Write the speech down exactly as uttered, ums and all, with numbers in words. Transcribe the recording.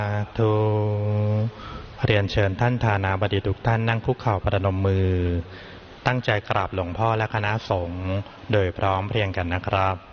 ทุเรียนเชิญท่านฐานาบดีทุกท่านนั่งคุกเข่าประนมมือตั้งใจกราบหลวงพ่อและคณะสงฆ์โดยพร้อมเพรียงกันนะครับ